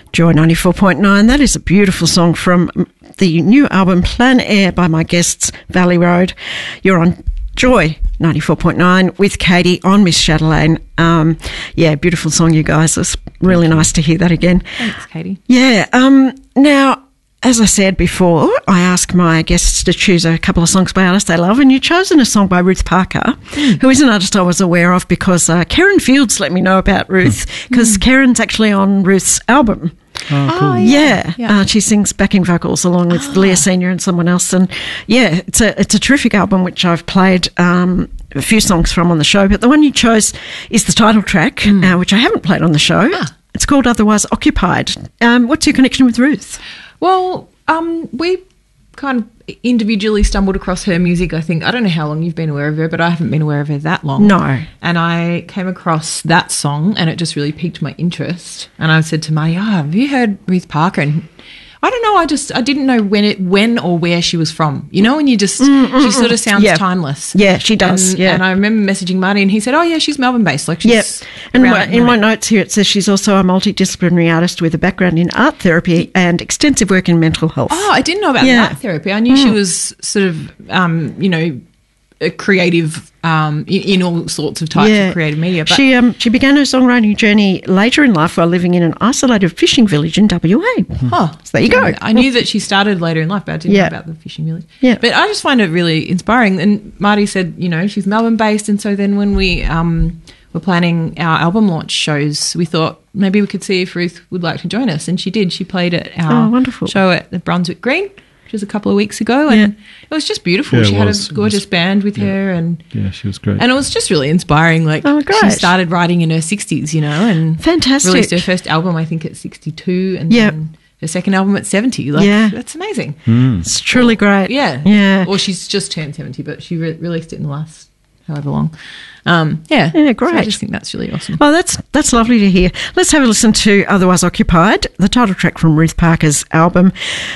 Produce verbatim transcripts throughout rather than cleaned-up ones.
Joy ninety-four point nine. That is a beautiful song from the new album Plein Air by my guests Valley Road. You're on Joy ninety-four point nine with Katie on Miss Chatelaine. Um, yeah, beautiful song, you guys. It's really nice to hear that again. Thanks, Katie. Yeah. Um, now, as I said before, I ask my guests to choose a couple of songs by artists they love, and you've chosen a song by Ruth Parker, mm. who is an artist I was aware of because uh, Karen Fields let me know about Ruth, because mm. Karen's actually on Ruth's album. Oh, cool. Oh, yeah. yeah. Uh, she sings backing vocals along with oh. Leah Senior and someone else. And, yeah, it's a it's a terrific album, which I've played um, a few songs from on the show. But the one you chose is the title track, mm. uh, which I haven't played on the show. Ah. It's called Otherwise Occupied. Um, what's your connection with Ruth? Well, um, we kind of individually stumbled across her music, I think. I don't know how long you've been aware of her, but I haven't been aware of her that long. No. And I came across that song and it just really piqued my interest. And I said to Marty, oh, have you heard Ruth Parker? And I don't know, I just, I didn't know when it, when or where she was from. You know, when you just, mm-mm. she sort of sounds yeah. timeless. Yeah, she does, and, yeah. And I remember messaging Marty and he said, oh, yeah, she's Melbourne-based. Like, she's Yep. And my, in my notes here it says she's also a multidisciplinary artist with a background in art therapy and extensive work in mental health. Oh, I didn't know about yeah. art therapy. I knew mm. she was sort of, um, you know, a creative um, in, in all sorts of types yeah. of creative media. But she um, she began her songwriting journey later in life while living in an isolated fishing village in W A. Oh, so there you go. I knew that she started later in life, but I didn't yeah. know about the fishing village. Yeah. But I just find it really inspiring. And Marty said, you know, she's Melbourne-based, and so then when we um, were planning our album launch shows, we thought maybe we could see if Ruth would like to join us, and she did. She played at our oh, wonderful. show at the Brunswick Green, which was a couple of weeks ago, and yeah. it was just beautiful. Yeah, she had was. a gorgeous was, band with yeah. her, and yeah, she was great. And it was just really inspiring. Like, oh, great. she started writing in her sixties, you know, and fantastic. Released her first album, I think, at sixty-two, and yep. then her second album at seventy. Like, yeah, that's amazing. Mm. It's truly great. Yeah, yeah. Or she's just turned seventy, but she re- released it in the last however long. Um, yeah, yeah, great. So I just think that's really awesome. Oh, that's that's lovely to hear. Let's have a listen to Otherwise Occupied, the title track from Ruth Parker's album.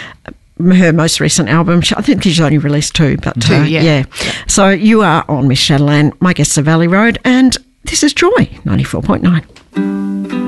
Her most recent album. I think she's only released two, but two, uh, yeah. yeah. yeah. So you are on Miss Chatelaine. My guests are Valley Road, and this is Joy ninety-four point nine.